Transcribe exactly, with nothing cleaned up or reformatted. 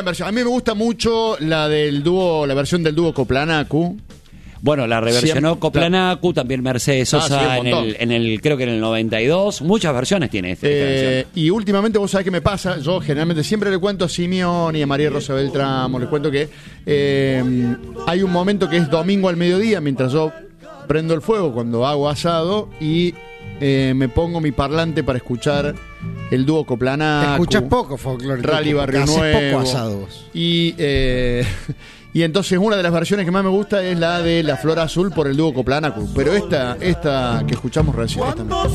A mí me gusta mucho la del dúo, la versión del dúo Coplanacu. Bueno, la reversionó Siempre, Coplanacu, también Mercedes Sosa Ah, sí, un en, montón. el, en el, creo que en el noventa y dos. Muchas versiones tiene esta, esta Eh, versión. y últimamente vos sabés qué me pasa. Yo generalmente siempre le cuento a Simeón y a María Rosa Beltramo, les cuento que eh, hay un momento que es domingo al mediodía, mientras yo prendo el fuego cuando hago asado y eh, me pongo mi parlante para escuchar el dúo Coplanacu. Escuchás poco folclore. Rally Barrio Haces Nuevo. poco asado vos. Y, eh, y entonces una de las versiones que más me gusta es la de La Flor Azul por el dúo Coplanacu. Pero esta, esta que escuchamos recién, esta me-